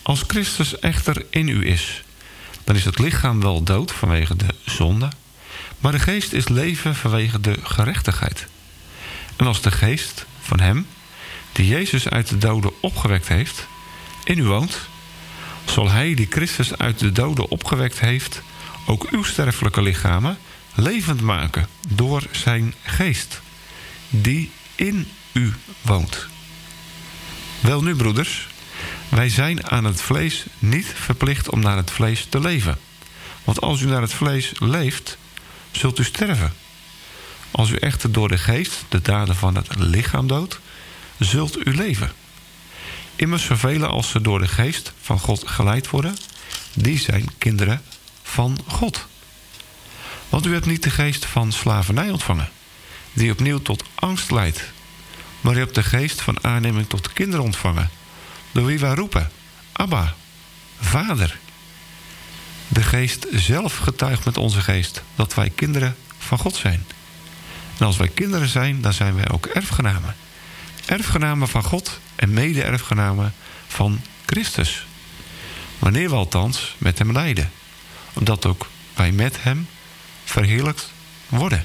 Als Christus echter in u is, dan is het lichaam wel dood vanwege de zonde, maar de geest is leven vanwege de gerechtigheid. En als de geest van hem, die Jezus uit de doden opgewekt heeft, in u woont, zal hij die Christus uit de doden opgewekt heeft, ook uw sterfelijke lichamen levend maken door zijn geest, die in u woont. Welnu, broeders, wij zijn aan het vlees niet verplicht om naar het vlees te leven. Want als u naar het vlees leeft, zult u sterven. Als u echter door de geest de daden van het lichaam doodt, zult u leven. Immers zoveel als ze door de geest van God geleid worden, die zijn kinderen van God. Want u hebt niet de geest van slavernij ontvangen, die opnieuw tot angst leidt. Maar u hebt de geest van aanneming tot kinderen ontvangen, door wie wij roepen, Abba, Vader. De geest zelf getuigt met onze geest dat wij kinderen van God zijn. En als wij kinderen zijn, dan zijn wij ook erfgenamen. Erfgenamen van God en mede-erfgenamen van Christus. Wanneer we althans met hem lijden, omdat ook wij met hem verheerlijkt worden.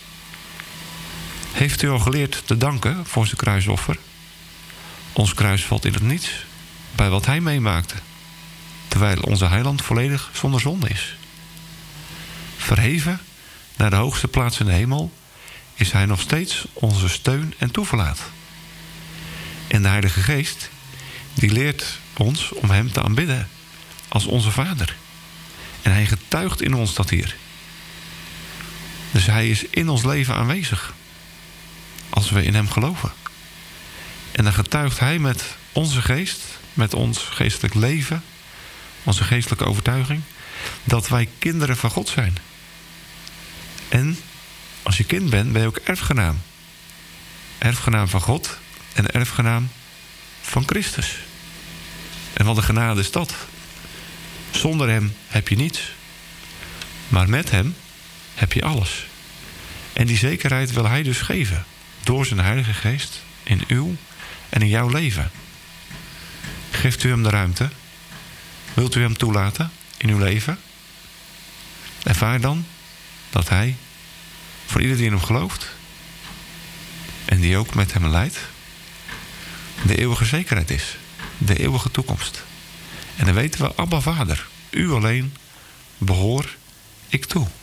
Heeft u al geleerd te danken voor zijn kruisoffer? Ons kruis valt in het niets bij wat hij meemaakte, terwijl onze heiland volledig zonder zonde is. Verheven naar de hoogste plaats in de hemel is hij nog steeds onze steun en toeverlaat. En de Heilige Geest, die leert ons om hem te aanbidden als onze Vader. En hij getuigt in ons dat hier. Dus hij is in ons leven aanwezig, als we in hem geloven. En dan getuigt hij met onze geest, met ons geestelijk leven, onze geestelijke overtuiging, dat wij kinderen van God zijn. En als je kind bent, ben je ook erfgenaam. Erfgenaam van God en erfgenaam van Christus. En wat een genade is dat. Zonder hem heb je niets. Maar met hem heb je alles. En die zekerheid wil hij dus geven. Door zijn Heilige Geest in uw en in jouw leven. Geeft u hem de ruimte? Wilt u hem toelaten in uw leven? Ervaar dan dat hij voor ieder die in hem gelooft en die ook met hem leidt, de eeuwige zekerheid is. De eeuwige toekomst. En dan weten we, Abba Vader, u alleen behoor ik toe.